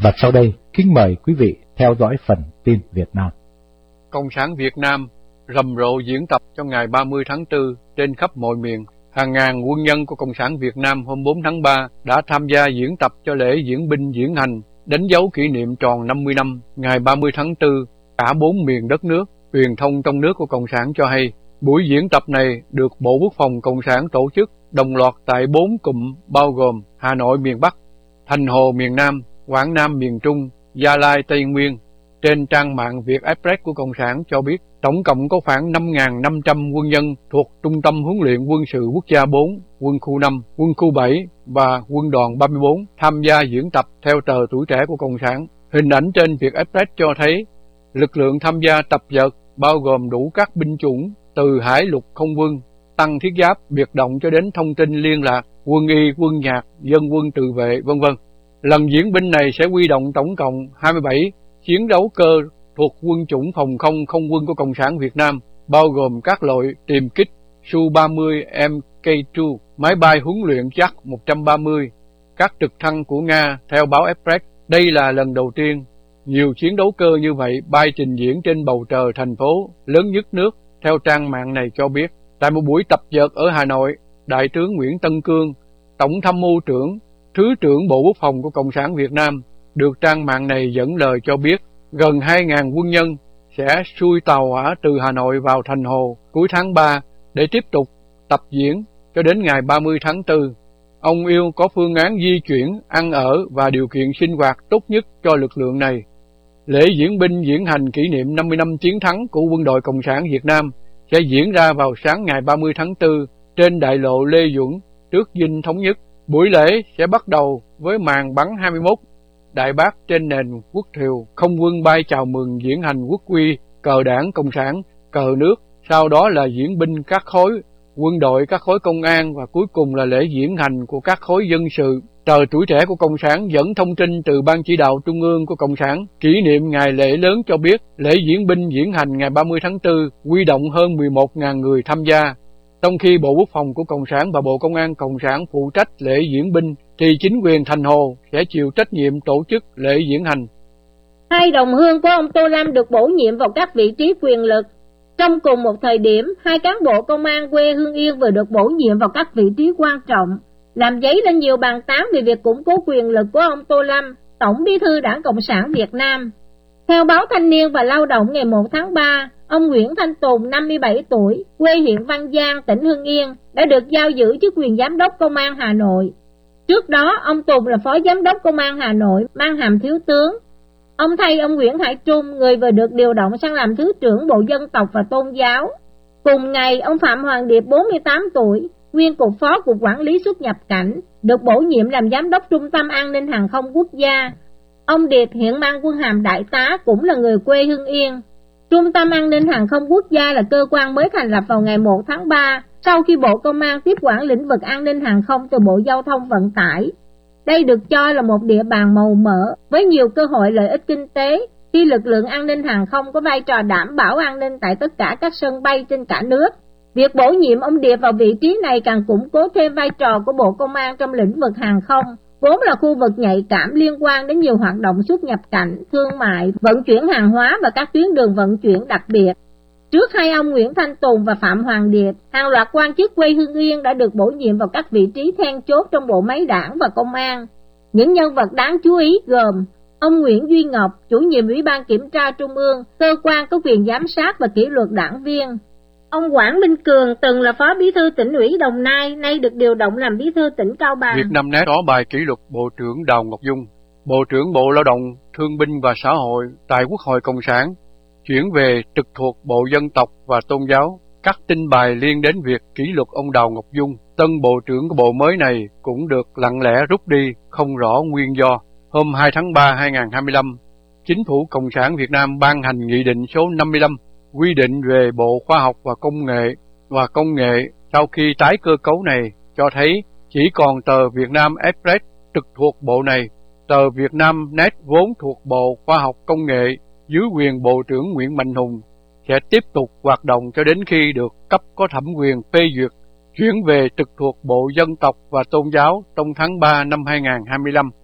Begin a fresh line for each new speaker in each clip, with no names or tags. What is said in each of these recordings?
Và sau đây, kính mời quý vị theo dõi phần tin Việt Nam.
Cộng sản Việt Nam rầm rộ diễn tập cho ngày 30 tháng 4 trên khắp mọi miền. Hàng ngàn quân nhân của Cộng sản Việt Nam hôm 4 tháng 3 đã tham gia diễn tập cho lễ diễn binh diễn hành, đánh dấu kỷ niệm tròn 50 năm ngày 30 tháng 4, cả 4 miền đất nước. Truyền thông trong nước của Cộng sản cho hay, buổi diễn tập này được Bộ Quốc phòng Cộng sản tổ chức đồng loạt tại 4 cụm bao gồm Hà Nội miền Bắc, Thành Hồ miền Nam, Quảng Nam miền Trung, Gia Lai Tây Nguyên. Trên trang mạng Vietexpress của Cộng sản cho biết, tổng cộng có khoảng 5.500 quân nhân thuộc Trung tâm huấn luyện quân sự quốc gia 4, quân khu 5, quân khu 7 và quân đoàn 34 tham gia diễn tập theo tờ Tuổi Trẻ của Cộng sản. Hình ảnh trên Vietexpress cho thấy lực lượng tham gia tập dượt bao gồm đủ các binh chủng từ hải lục không quân, tăng thiết giáp, biệt động cho đến thông tin liên lạc, quân y, quân nhạc, dân quân tự vệ, v.v. Lần diễn binh này sẽ huy động tổng cộng 27 chiến đấu cơ thuộc quân chủng phòng không không quân của Cộng sản Việt Nam, bao gồm các loại tiềm kích Su-30 Mk2, máy bay huấn luyện chắc 130, các trực thăng của Nga. Theo báo Express, đây là lần đầu tiên nhiều chiến đấu cơ như vậy bay trình diễn trên bầu trời thành phố lớn nhất nước. Theo trang mạng này cho biết, tại một buổi tập dượt ở Hà Nội, Đại tướng Nguyễn Tân Cương, Tổng tham mưu trưởng, Thứ trưởng Bộ Quốc phòng của Cộng sản Việt Nam, được trang mạng này dẫn lời cho biết gần 2.000 quân nhân sẽ xuôi tàu hỏa từ Hà Nội vào Thành Hồ cuối tháng 3 để tiếp tục tập diễn cho đến ngày 30 tháng 4. Ông yêu có phương án di chuyển, ăn ở và điều kiện sinh hoạt tốt nhất cho lực lượng này. Lễ diễn binh diễn hành kỷ niệm 50 năm chiến thắng của Quân đội Cộng sản Việt Nam sẽ diễn ra vào sáng ngày 30 tháng 4 trên đại lộ Lê Duẩn trước Dinh Thống Nhất. Buổi lễ sẽ bắt đầu với màn bắn 21 đại bác trên nền quốc thiều, không quân bay chào mừng diễn hành quốc huy, cờ đảng Cộng sản, cờ nước, sau đó là diễn binh các khối quân đội, các khối công an và cuối cùng là lễ diễn hành của các khối dân sự. Tờ Tuổi Trẻ của Cộng sản dẫn thông tin từ Ban Chỉ đạo Trung ương của Cộng sản kỷ niệm ngày lễ lớn cho biết lễ diễn binh diễn hành ngày 30 tháng 4 huy động hơn 11.000 người tham gia. Trong khi Bộ Quốc phòng của Cộng sản và Bộ Công an Cộng sản phụ trách lễ diễn binh, thì chính quyền Thành Hồ sẽ chịu trách nhiệm tổ chức lễ diễn hành.
Hai đồng hương của ông Tô Lâm được bổ nhiệm vào các vị trí quyền lực. Trong cùng một thời điểm, hai cán bộ công an quê Hưng Yên vừa được bổ nhiệm vào các vị trí quan trọng, làm dấy lên nhiều bàn tán về việc củng cố quyền lực của ông Tô Lâm, Tổng Bí thư Đảng Cộng sản Việt Nam. Theo báo Thanh niên và Lao động ngày 1 tháng 3, ông Nguyễn Thanh Tùng, 57 tuổi, quê huyện Văn Giang, tỉnh Hưng Yên, đã được giao giữ chức quyền Giám đốc Công an Hà Nội. Trước đó, ông Tùng là Phó Giám đốc Công an Hà Nội, mang hàm Thiếu tướng. Ông thay ông Nguyễn Hải Trung, người vừa được điều động sang làm Thứ trưởng Bộ Dân tộc và Tôn giáo. Cùng ngày, ông Phạm Hoàng Điệp, 48 tuổi, nguyên cục phó Cục Quản lý xuất nhập cảnh, được bổ nhiệm làm Giám đốc Trung tâm An ninh Hàng không Quốc gia. Ông Điệp hiện mang quân hàm đại tá, cũng là người quê Hưng Yên. Trung tâm An ninh Hàng không Quốc gia là cơ quan mới thành lập vào ngày 1 tháng 3, sau khi Bộ Công an tiếp quản lĩnh vực an ninh hàng không từ Bộ Giao thông Vận tải. Đây được cho là một địa bàn màu mỡ với nhiều cơ hội lợi ích kinh tế, khi lực lượng an ninh hàng không có vai trò đảm bảo an ninh tại tất cả các sân bay trên cả nước. Việc bổ nhiệm ông Điệp vào vị trí này càng củng cố thêm vai trò của Bộ Công an trong lĩnh vực hàng không, vốn là khu vực nhạy cảm liên quan đến nhiều hoạt động xuất nhập cảnh, thương mại, vận chuyển hàng hóa và các tuyến đường vận chuyển đặc biệt. Trước hai ông Nguyễn Thanh Tùng và Phạm Hoàng Điệp, hàng loạt quan chức quê Hưng Yên đã được bổ nhiệm vào các vị trí then chốt trong bộ máy đảng và công an. Những nhân vật đáng chú ý gồm ông Nguyễn Duy Ngọc, chủ nhiệm Ủy ban Kiểm tra Trung ương, cơ quan có quyền giám sát và kỷ luật đảng viên. Ông Quảng Minh Cường từng là Phó Bí thư Tỉnh ủy Đồng Nai, nay được điều động làm Bí thư tỉnh Cao Bằng.
Vietnamnet có bài kỷ luật Bộ trưởng Đào Ngọc Dung, Bộ trưởng Bộ Lao động, Thương binh và Xã hội tại Quốc hội Cộng sản, chuyển về trực thuộc Bộ Dân tộc và Tôn giáo. Các tin bài liên đến việc kỷ luật ông Đào Ngọc Dung, tân bộ trưởng của bộ mới này, cũng được lặng lẽ rút đi, không rõ nguyên do. Hôm 2 tháng 3 2025, Chính phủ Cộng sản Việt Nam ban hành Nghị định số 55 quy định về Bộ Khoa học và Công nghệ. Sau khi tái cơ cấu này cho thấy chỉ còn tờ Việt Nam Express trực thuộc bộ này, tờ Việt Nam Net vốn thuộc Bộ Khoa học Công nghệ dưới quyền Bộ trưởng Nguyễn Mạnh Hùng sẽ tiếp tục hoạt động cho đến khi được cấp có thẩm quyền phê duyệt chuyển về trực thuộc Bộ Dân tộc và Tôn giáo trong tháng 3 năm 2025.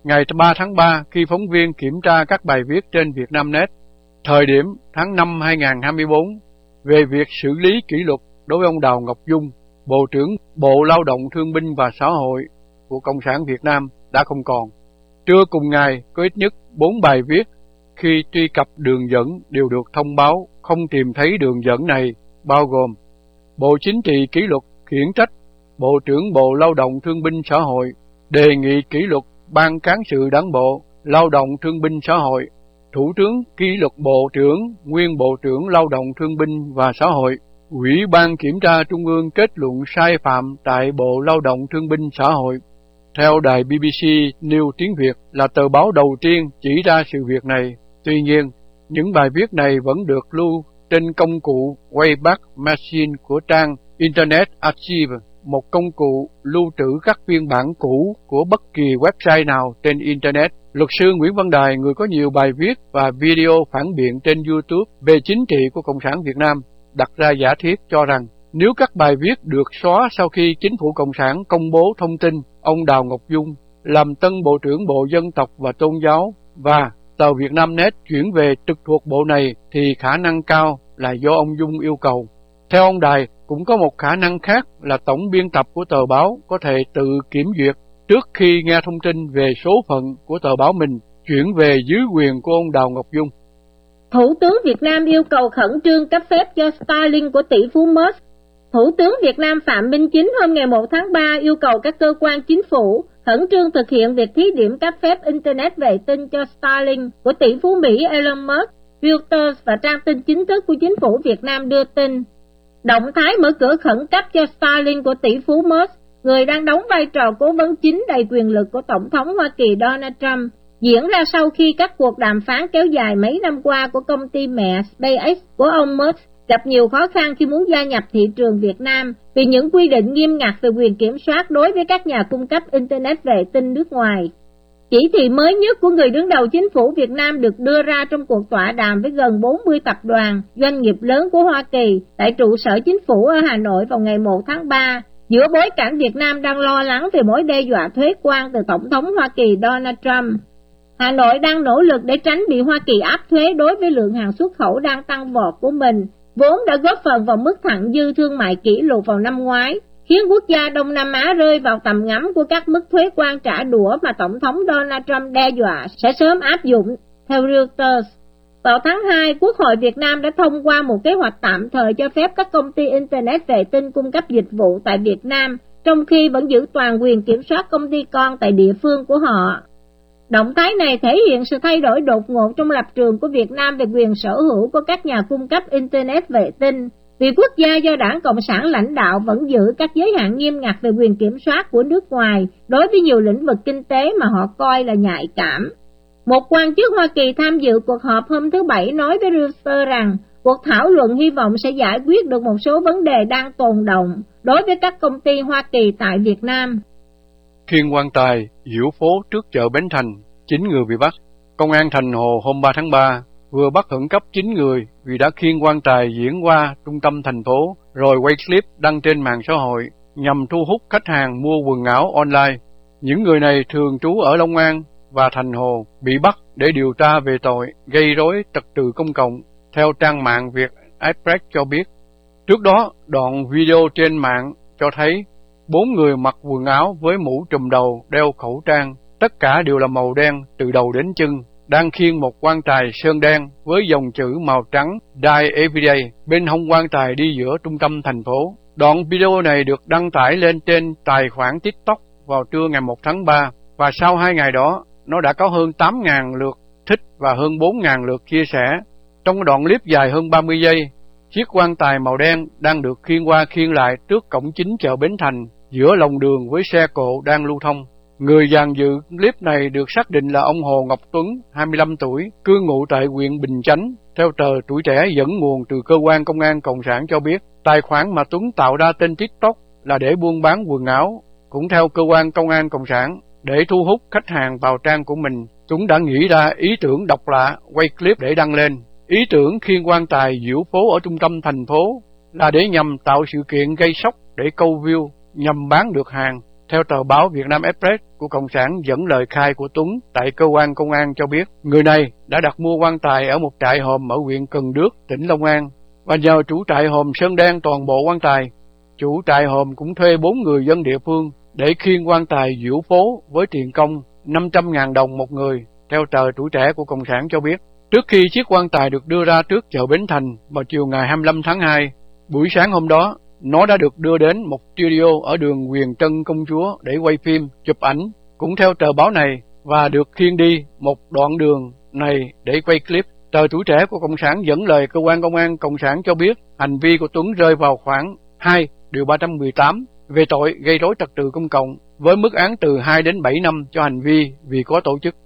Ngày 3 tháng 3, khi phóng viên kiểm tra các bài viết trên Vietnamnet, thời điểm tháng 5 2024, về việc xử lý kỷ luật đối với ông Đào Ngọc Dung, Bộ trưởng Bộ Lao động Thương binh và Xã hội của Cộng sản Việt Nam đã không còn. Trưa cùng ngày, có ít nhất 4 bài viết khi truy cập đường dẫn đều được thông báo không tìm thấy đường dẫn này, bao gồm: Bộ Chính trị kỷ luật khiển trách Bộ trưởng Bộ Lao động Thương binh Xã hội, đề nghị kỷ luật Ban Cán sự Đảng bộ Lao động Thương binh Xã hội, Thủ tướng kỷ luật Bộ trưởng, nguyên Bộ trưởng Lao động Thương binh và Xã hội, Ủy ban Kiểm tra Trung ương kết luận sai phạm tại Bộ Lao động Thương binh Xã hội. Theo đài BBC News tiếng Việt là tờ báo đầu tiên chỉ ra sự việc này. Tuy nhiên, những bài viết này vẫn được lưu trên công cụ Wayback Machine của trang Internet Archive, một công cụ lưu trữ các phiên bản cũ của bất kỳ website nào trên Internet. Luật sư Nguyễn Văn Đài, người có nhiều bài viết và video phản biện trên YouTube về chính trị của Cộng sản Việt Nam, đặt ra giả thiết cho rằng nếu các bài viết được xóa sau khi chính phủ Cộng sản công bố thông tin ông Đào Ngọc Dung làm tân Bộ trưởng Bộ Dân tộc và Tôn giáo và tờ Vietnamnet chuyển về trực thuộc bộ này thì khả năng cao là do ông Dung yêu cầu. Theo ông Đài, cũng có một khả năng khác là tổng biên tập của tờ báo có thể tự kiểm duyệt trước khi nghe thông tin về số phận của tờ báo mình chuyển về dưới quyền của ông Đào Ngọc Dung.
Thủ tướng Việt Nam yêu cầu khẩn trương cấp phép cho Starlink của tỷ phú Musk. Thủ tướng Việt Nam Phạm Minh Chính hôm ngày 1 tháng 3 yêu cầu các cơ quan chính phủ khẩn trương thực hiện việc thí điểm cấp phép Internet vệ tinh cho Starlink của tỷ phú Mỹ Elon Musk. Reuters và trang tin chính thức của chính phủ Việt Nam đưa tin, động thái mở cửa khẩn cấp cho Starlink của tỷ phú Musk, người đang đóng vai trò cố vấn chính đầy quyền lực của Tổng thống Hoa Kỳ Donald Trump, diễn ra sau khi các cuộc đàm phán kéo dài mấy năm qua của công ty mẹ SpaceX của ông Musk gặp nhiều khó khăn khi muốn gia nhập thị trường Việt Nam vì những quy định nghiêm ngặt về quyền kiểm soát đối với các nhà cung cấp Internet vệ tinh nước ngoài. Chỉ thị mới nhất của người đứng đầu chính phủ Việt Nam được đưa ra trong cuộc tọa đàm với gần 40 tập đoàn, doanh nghiệp lớn của Hoa Kỳ tại trụ sở chính phủ ở Hà Nội vào ngày 1 tháng 3, giữa bối cảnh Việt Nam đang lo lắng về mối đe dọa thuế quan từ Tổng thống Hoa Kỳ Donald Trump. Hà Nội đang nỗ lực để tránh bị Hoa Kỳ áp thuế đối với lượng hàng xuất khẩu đang tăng vọt của mình, vốn đã góp phần vào mức thặng dư thương mại kỷ lục vào năm ngoái, khiến quốc gia Đông Nam Á rơi vào tầm ngắm của các mức thuế quan trả đũa mà Tổng thống Donald Trump đe dọa sẽ sớm áp dụng. Theo Reuters, vào tháng 2, Quốc hội Việt Nam đã thông qua một kế hoạch tạm thời cho phép các công ty Internet vệ tinh cung cấp dịch vụ tại Việt Nam, trong khi vẫn giữ toàn quyền kiểm soát công ty con tại địa phương của họ. Động thái này thể hiện sự thay đổi đột ngột trong lập trường của Việt Nam về quyền sở hữu của các nhà cung cấp Internet vệ tinh, vì quốc gia do Đảng Cộng sản lãnh đạo vẫn giữ các giới hạn nghiêm ngặt về quyền kiểm soát của nước ngoài đối với nhiều lĩnh vực kinh tế mà họ coi là nhạy cảm. Một quan chức Hoa Kỳ tham dự cuộc họp hôm thứ Bảy nói với Reuters rằng cuộc thảo luận hy vọng sẽ giải quyết được một số vấn đề đang tồn đọng đối với các công ty Hoa Kỳ tại Việt Nam.
Khiên quan tài, diễu phố trước chợ Bến Thành, 9 người bị bắt. Công an Thành Hồ hôm 3 tháng 3 vừa bắt khẩn cấp 9 người vì đã khiêng quan tài diễn qua trung tâm thành phố rồi quay clip đăng trên mạng xã hội nhằm thu hút khách hàng mua quần áo online. Những người này thường trú ở Long An và Thành Hồ bị bắt để điều tra về tội gây rối trật tự công cộng, theo trang mạng Việt Express cho biết. Trước đó, đoạn video trên mạng cho thấy 4 người mặc quần áo với mũ trùm đầu, đeo khẩu trang, tất cả đều là màu đen từ đầu đến chân, đang khiêng một quan tài sơn đen với dòng chữ màu trắng Die Everyday bên hông quan tài đi giữa trung tâm thành phố. Đoạn video này được đăng tải lên trên tài khoản TikTok vào trưa ngày 1 tháng 3 và sau 2 ngày đó, nó đã có hơn 8.000 lượt thích và hơn 4.000 lượt chia sẻ. Trong đoạn clip dài hơn 30 giây, chiếc quan tài màu đen đang được khiêng qua khiêng lại trước cổng chính chợ Bến Thành giữa lòng đường với xe cộ đang lưu thông. Người dàn dự clip này được xác định là ông Hồ Ngọc Tuấn, 25 tuổi, cư ngụ tại huyện Bình Chánh. Theo tờ Tuổi Trẻ dẫn nguồn từ cơ quan công an Cộng sản cho biết, tài khoản mà Tuấn tạo ra trên TikTok là để buôn bán quần áo. Cũng theo cơ quan công an Cộng sản, để thu hút khách hàng vào trang của mình, Tuấn đã nghĩ ra ý tưởng độc lạ quay clip để đăng lên. Ý tưởng khiêng quan tài diễu phố ở trung tâm thành phố là để nhằm tạo sự kiện gây sốc để câu view, nhằm bán được hàng. Theo tờ báo Việt Nam Express của Cộng sản dẫn lời khai của Tuấn tại cơ quan công an cho biết, người này đã đặt mua quan tài ở một trại hòm ở huyện Cần Đước, tỉnh Long An, và nhờ chủ trại hòm sơn đen toàn bộ quan tài. Chủ trại hòm cũng thuê 4 người dân địa phương để khiêng quan tài diễu phố với tiền công 500.000 đồng một người, theo tờ Tuổi Trẻ của Cộng sản cho biết. Trước khi chiếc quan tài được đưa ra trước chợ Bến Thành vào chiều ngày 25 tháng 2, buổi sáng hôm đó, nó đã được đưa đến một studio ở đường Huyền Trân Công Chúa để quay phim, chụp ảnh, cũng theo tờ báo này, và được khiêng đi một đoạn đường này để quay clip. Tờ Tuổi Trẻ của Cộng sản dẫn lời cơ quan công an Cộng sản cho biết hành vi của Tuấn rơi vào khoảng 2 điều 318 về tội gây rối trật tự công cộng, với mức án từ 2 đến 7 năm cho hành vi vì có tổ chức.